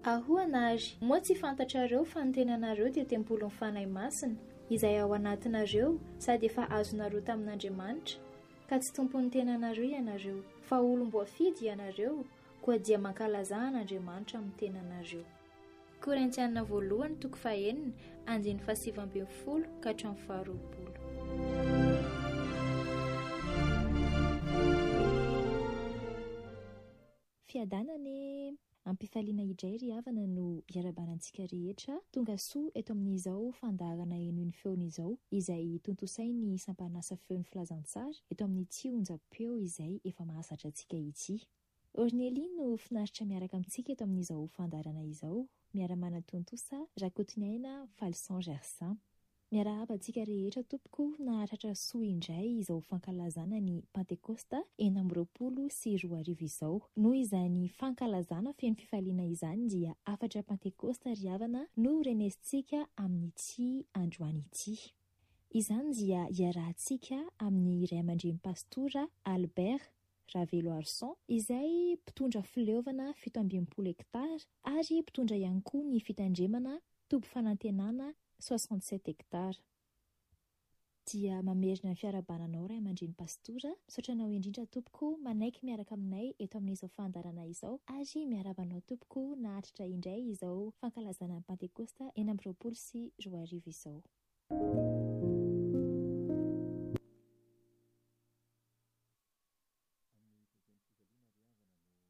Ahoanazy, moa tsy fantatrareo fa ny tenanareo dia tempolon'ny fanahy masina izay ao anatinareo sady efa azonareo tamin'Andriamanitra, ka tsy tompon'ny tenanareo ianareo fa olom-boafidy ianareo, koa dia mankalaza an'Andriamanitra amin'ny tenanareo. Korintianina 1:9-20. Fiadanane ampifaliana idray ry havana no iarabanantsika rehetra tonga soa eto amin'izao fandarana eno ny feon'izao izay tontosainy sampanasa feon'ny filazantsara eto amin'ny ity onjam-peo izay efa mahazatra antsika ity. Ornely no finaritra miaraka amintsika eto amin'izao fandarana izao, miara-manatontosa Rakotinaina Falsan Gersan. Miarahaba antsika rehetra tompoko nahatratra soa indray izao fankalazana ny Pentekosta 2024 izao. Noho izany fankalazana feno fifaliana izany dia afatra Pentekosta ry havana no renesintsika amin'ity androany ity. Izany dia iarahantsika amin'ny Iray aman-dreny pastora Albert Ravelo Arson izay mpitondra fileovana 720 hektara ary mpitondra ihany koa ny fitandremana toby fanantenana 67 hektara. Dia mamerina ny fiarabananao Ray aman-dreny pastora, misaotranao indrindra tompoko manaiky miaraka aminay eto amin'izao fandarana izao ary miarabanao tompoko nahatratra indray izao fankalazana ny Pentekosta 2024 izao.